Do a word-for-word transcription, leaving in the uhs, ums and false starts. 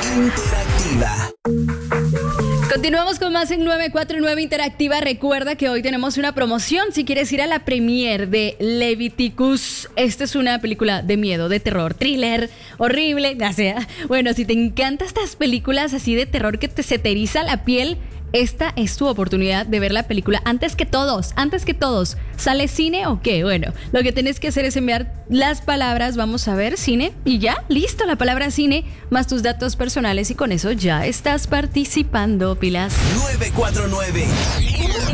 Interactiva. Continuamos con más en nueve cuatro nueve Interactiva. Recuerda que hoy tenemos una promoción. Si quieres ir a la premiere de Leviticus, esta es una película de miedo, de terror, thriller, horrible, ya sea. Bueno, si te encantan estas películas así de terror que te se te eriza la piel, esta es tu oportunidad de ver la película antes que todos, antes que todos. ¿Sale cine o qué? Bueno, lo que tienes que hacer es enviar las palabras, vamos a ver, cine, y ya, listo, la palabra cine, más tus datos personales y con eso ya estás participando, pilas. nueve cuatro nueve